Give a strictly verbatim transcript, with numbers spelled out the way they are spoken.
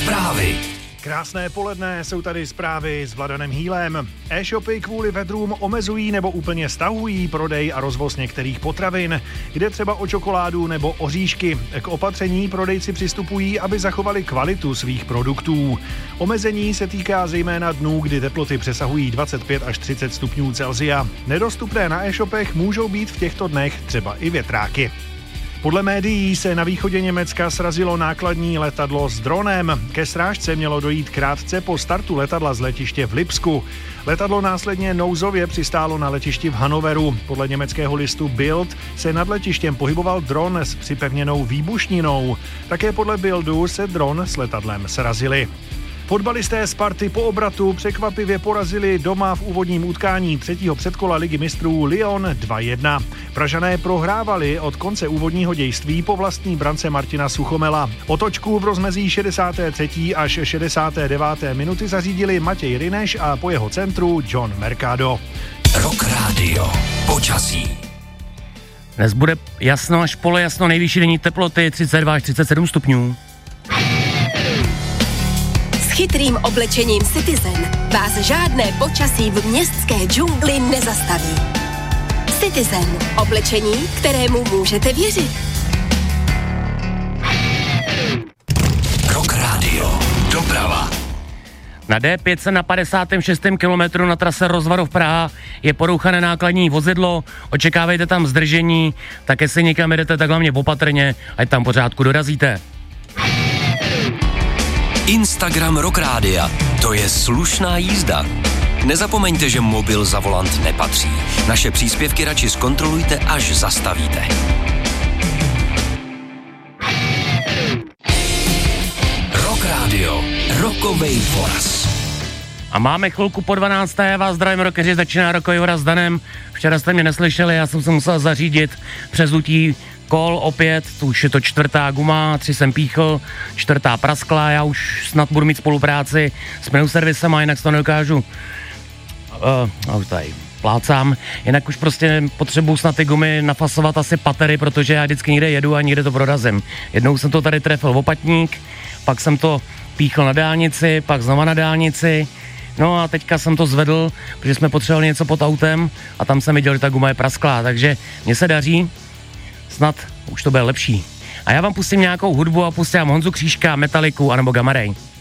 Zprávy. Krásné poledne, jsou tady zprávy s Vladanem Hýlem. E-shopy kvůli vedrům omezují nebo úplně stahují prodej a rozvoz některých potravin. Jde třeba o čokoládu nebo oříšky. K opatření prodejci přistupují, aby zachovali kvalitu svých produktů. Omezení se týká zejména dnů, kdy teploty přesahují dvacet pět až třicet stupňů Celsia. Nedostupné na e-shopech můžou být v těchto dnech třeba i větráky. Podle médií se na východě Německa srazilo nákladní letadlo s dronem. Ke srážce mělo dojít krátce po startu letadla z letiště v Lipsku. Letadlo následně nouzově přistálo na letišti v Hannoveru. Podle německého listu Bild se nad letištěm pohyboval dron s připevněnou výbušninou. Také podle Bildu se dron s letadlem srazili. Fotbalisté Sparty po obratu překvapivě porazili doma v úvodním utkání třetího předkola Ligy mistrů Lyon dva jedna. Pražané prohrávali od konce úvodního dějství po vlastní brance Martina Suchomela. Otočku v rozmezí šedesáté třetí až šedesáté deváté minuty zařídili Matěj Ryneš a po jeho centru John Mercado. Rock Radio. Počasí. Dnes bude jasno až polojasno, nejvyšší denní teploty třicet dva až třicet sedm stupňů. S chytrým oblečením Citizen vás žádné počasí v městské džungli nezastaví. Citizen. Oblečení, kterému můžete věřit. Rock Radio. Doprava. Na D pět se na padesátém šestém kilometru na trase Rozvadov Praha je porouchané nákladní vozidlo, očekávejte tam zdržení, tak jestli někam jedete, tak hlavně opatrně, ať tam pořádku dorazíte. Instagram Rock Rádia. To je slušná jízda. Nezapomeňte, že mobil za volant nepatří. Naše příspěvky radši zkontrolujte, až zastavíte. Rock Radio. Rokovej voraz. A máme chvilku po dvanácté, já vás zdravím, rockeři, začíná rokový voraz s Danem. Včera jste mě neslyšeli, já jsem se musel zařídit přezutí kol opět, to už je to čtvrtá guma, tři jsem píchl, čtvrtá praskla, já už snad budu mít spolupráci s menu-servisem a jinak to nedokážu. Uh, už tady plácám, jinak už prostě potřebuji snad ty gumy nafasovat asi patery, protože já vždycky někde jedu a někde to prorazím. Jednou jsem to tady trefil v Opatník, pak jsem to píchl na dálnici, pak znova na dálnici, no a teďka jsem to zvedl, protože jsme potřebovali něco pod autem a tam jsem viděl, že ta guma je prasklá, takže mně se daří, snad už to bude lepší. A já vám pustím nějakou hudbu a pustím Honzu Křížka, Metaliku anebo Gamma Ray.